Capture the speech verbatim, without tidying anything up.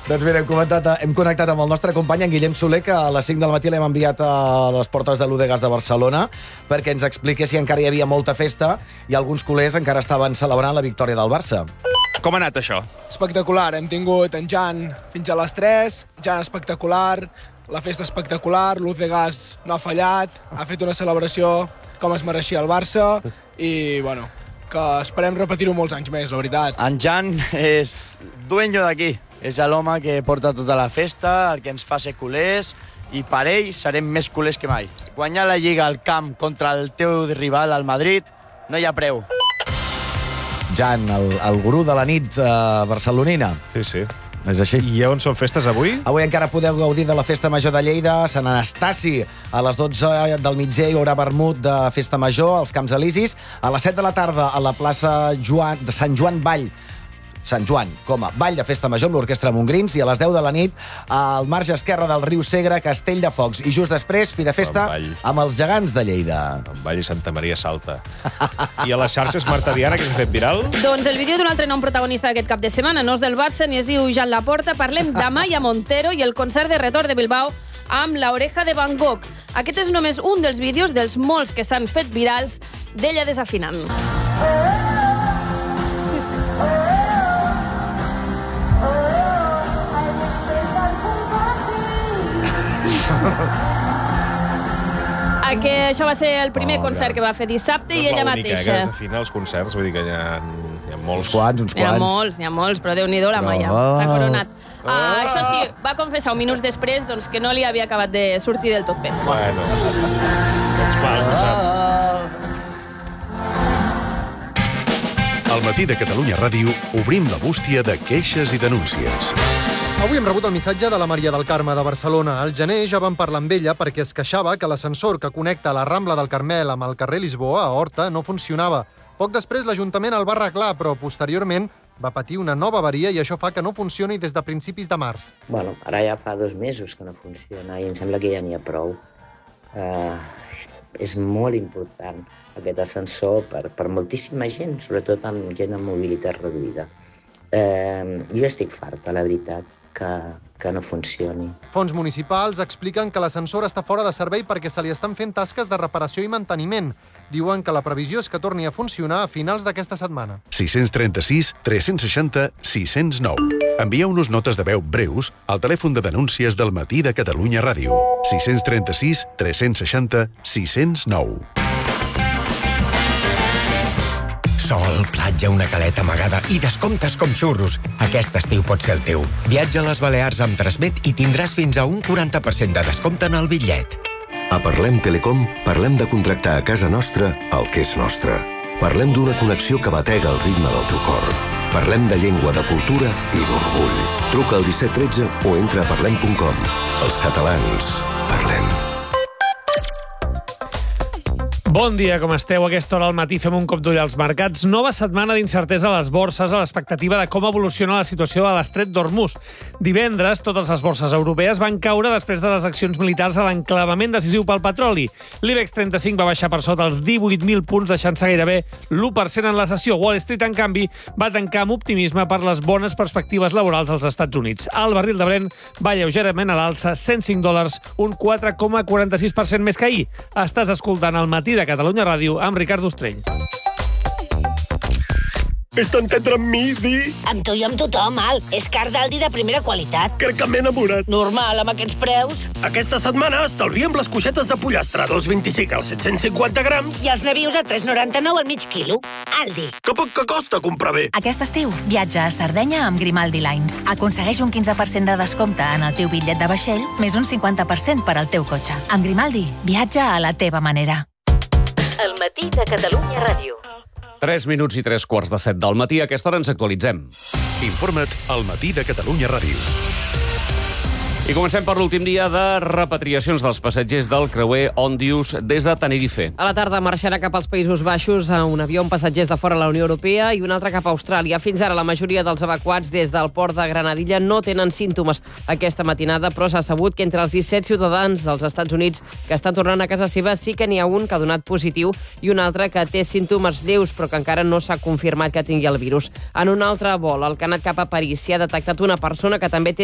Doncs mira, hem, comentat, hem connectat amb el nostre company, en Guillem Soler, que a les cinc del matí l'hem enviat a les portes de l'U de Gas de Barcelona perquè ens expliqués si encara hi havia molta festa i alguns culers encara estaven celebrant la victòria del Barça. Com ha anat això? Espectacular. Hem tingut en Jan fins a les tres, Jan espectacular, la festa espectacular, l'U de Gas no ha fallat, ha fet una celebració com es mereixia el Barça i, bueno, que esperem repetir-ho molts anys més, la veritat. En Jan és dueño d'aquí. És l'home que porta tota la festa, el que ens fa ser culers, i per ell serem més culers que mai. Guanyar la Lliga al camp contra el teu rival, al Madrid, no hi ha preu. Jan, el, el gurú de la nit eh, barcelonina. Sí, sí. És així. I on són festes avui? Avui encara podeu gaudir de la Festa Major de Lleida, Sant Anastasi. A les dotze del migdia hi haurà vermut de Festa Major als Camps Elisis. A les set de la tarda a la plaça Joan, de Sant Joan Vall, Sant Joan, com a ball de Festa Major amb l'Orquestra Montgrins, i a les deu de la nit al marge esquerre del riu Segre, Castell de Focs. I just després, fi de festa amb els gegants de Lleida. En Vall i Santa Maria Salta. I a les xarxes, Marta Diana, que s'ha fet viral? Doncs el vídeo d'un altre nom protagonista d'aquest cap de setmana, no és del Barça ni es diu Jan Laporta. Parlem d'Amaya Montero i el concert de retorn de Bilbao amb l'Oreja de Van Gogh. Aquest és només un dels vídeos dels molts que s'han fet virals d'ella desafinant. Que això va ser el primer oh, concert ja. que va fer dissabte no i ella mateixa. No és l'única, que desafina els concerts, vull dir que hi ha, hi ha molts. Uns quants, uns quants. N'hi ha molts, n'hi ha molts, però Déu-n'hi-do la Maia. Oh. S'ha coronat. Oh. Uh, això sí, va confessar un minuts després doncs, que no li havia acabat de sortir del tot bé. Bueno, doncs mal, ah. Al matí de Catalunya Ràdio obrim la bústia de queixes i denúncies. Avui hem rebut el missatge de la Maria del Carme de Barcelona. Al gener ja vam parlar amb ella perquè es queixava que l'ascensor que connecta la Rambla del Carmel amb el carrer Lisboa, a Horta, no funcionava. Poc després l'Ajuntament el va arreglar, però posteriorment va patir una nova avaria i això fa que no funcioni des de principis de març. Bueno, ara ja fa dos mesos que no funciona i em sembla que ja n'hi ha prou. Uh, és molt important aquest ascensor per, per moltíssima gent, sobretot amb gent amb mobilitat reduïda. Uh, jo estic farta, la veritat. Que, que no funcioni. Fons municipals expliquen que l'ascensor està fora de servei perquè se li estan fent tasques de reparació i manteniment. Diuen que la previsió és que torni a funcionar a finals d'aquesta setmana. sis tres sis, tres seixanta, sis zero nou. Envieu-nos notes de veu breus al telèfon de denúncies del matí de Catalunya Ràdio. sis tres sis, tres seixanta, sis zero nou. Sol, platja, una caleta amagada i descomptes com xurros. Aquest estiu pot ser el teu. Viatja a les Balears amb Transmet i tindràs fins a un quaranta per cent de descompte en el bitllet. A Parlem Telecom parlem de contractar a casa nostra el que és nostre. Parlem d'una connexió que batega el ritme del teu cor. Parlem de llengua, de cultura i d'orgull. Truca al disset tretze o entra a parlem punt com. Els catalans, parlem. Bon dia, com esteu? A aquesta hora al matí fem un cop d'ull als mercats. Nova setmana d'incertesa a les borses a l'expectativa de com evoluciona la situació de l'estret d'Hormuz. Divendres, totes les borses europees van caure després de les accions militars a l'enclavament decisiu pel petroli. L'IBEX trenta-cinc va baixar per sota els divuit mil punts, deixant-se gairebé l'u per cent en la sessió. Wall Street, en canvi, va tancar amb optimisme per les bones perspectives laborals als Estats Units. El barril de Brent va lleugerament a l'alça, cent cinc dòlars, un quatre coma quaranta-sis per cent més que ahir. Estàs escoltant el matí de Catalunya Ràdio amb Ricard Ostrell. Vés-te a entendre amb mi, Di? Amb tu i amb tothom, Al. És car d'Aldi de primera qualitat. Crec que m'he enamorat. Normal, amb aquests preus. Aquesta setmana estalviem les coixetes de pollastre, dos coma vint-i-cinc als set-cents cinquanta grams. I els nabius a tres coma noranta-nou al mig quilo. Aldi. Que poc que costa comprar bé. Aquest estiu, viatja a Sardenya amb Grimaldi Lines. Aconsegueix un quinze per cent de descompte en el teu bitllet de vaixell, més un cinquanta per cent per al teu cotxe. Amb Grimaldi, viatja a la teva manera. El matí de Catalunya Ràdio. tres minuts i tres quarts de set del matí. A aquesta hora ens actualitzem. Informa't al matí de Catalunya Ràdio. I comencem per l'últim dia de repatriacions dels passatgers del creuer Ondius des de Tenerife. A la tarda marxarà cap als Països Baixos a un avió amb passatgers de fora de la Unió Europea i un altre cap a Austràlia. Fins ara la majoria dels evacuats des del port de Granadilla no tenen símptomes aquesta matinada, però s'ha sabut que entre els disset ciutadans dels Estats Units que estan tornant a casa seva sí que n'hi ha un que ha donat positiu i un altre que té símptomes lleus però que encara no s'ha confirmat que tingui el virus. En un altre vol, el que ha anat cap a París, s'hi ha detectat una persona que també té